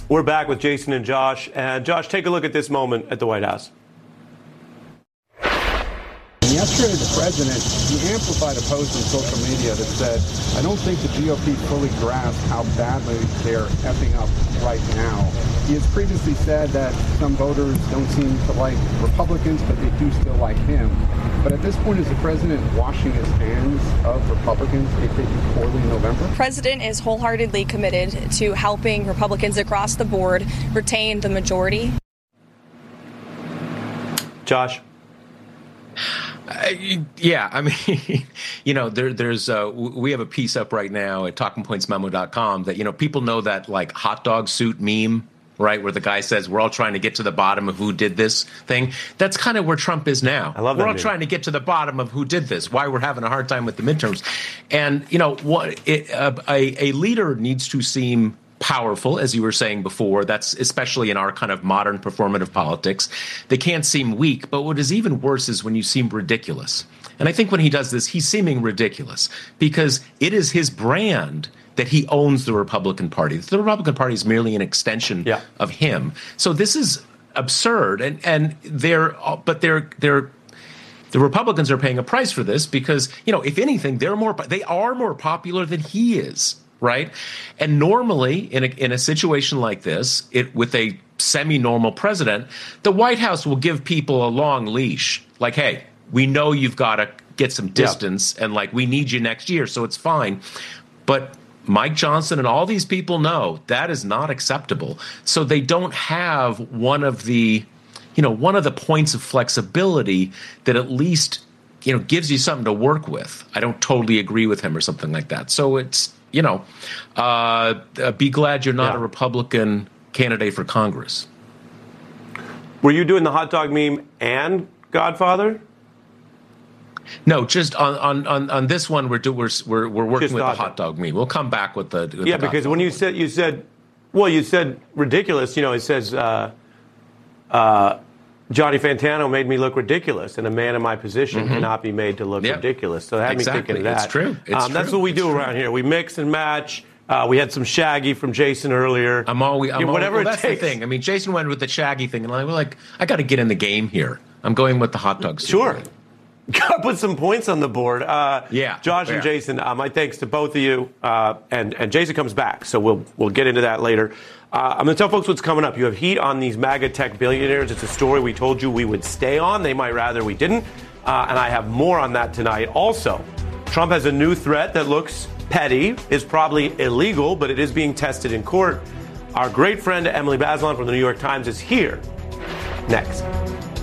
We're back with Jason and Josh. And Josh, take a look at this moment at the White House. Yesterday, the president, he amplified a post on social media that said, I don't think the GOP fully grasps how badly they're effing up right now. He has previously said that some voters don't seem to like Republicans, but they do still like him. But at this point, is the president washing his hands of Republicans if they do poorly in November? The president is wholeheartedly committed to helping Republicans across the board retain the majority. Josh? Yeah, I mean, there's we have a piece up right now at talkingpointsmemo.com that, people know that like hot dog suit meme, right, where the guy says we're all trying to get to the bottom of who did this thing. That's kind of where Trump is now. I love that. We're all trying to get to the bottom of who did this, why we're having a hard time with the midterms. And, a leader needs to seem powerful, as you were saying before. That's especially in our kind of modern performative politics. They can't seem weak, but what is even worse is when you seem ridiculous. And I think when he does this, he's seeming ridiculous because it is his brand that he owns the Republican Party. The Republican Party is merely an extension of him. So this is absurd, and the Republicans are paying a price for this because, if anything, they are more popular than he is. Right. And normally in a situation like this, with a semi-normal president, the White House will give people a long leash. Like, hey, we know you've got to get some distance and like we need you next year. So it's fine. But Mike Johnson and all these people know that is not acceptable. So they don't have one of the points of flexibility that at least, gives you something to work with. I don't totally agree with him or something like that. So it's, be glad you're not a Republican candidate for Congress. Were you doing the hot dog meme and Godfather? No, just on this one we're working with the hot dog meme. We'll come back with the because when you said ridiculous. It says Johnny Fantano made me look ridiculous, and a man in my position cannot be made to look ridiculous. So that had me thinking of that. It's true. That's what we do around here. We mix and match. We had some Shaggy from Jason earlier. Whatever it takes. The thing. I mean, Jason went with the Shaggy thing, and I was like, I got to get in the game here. I'm going with the hot dog soup. Sure. Got to put some points on the board. Josh and Yeah. Jason, my thanks to both of you. And Jason comes back, so we'll get into that later. I'm going to tell folks what's coming up. You have heat on these MAGA tech billionaires. It's a story we told you we would stay on. They might rather we didn't. And I have more on that tonight. Also, Trump has a new threat that looks petty, is probably illegal, but it is being tested in court. Our great friend Emily Bazelon from the New York Times is here next.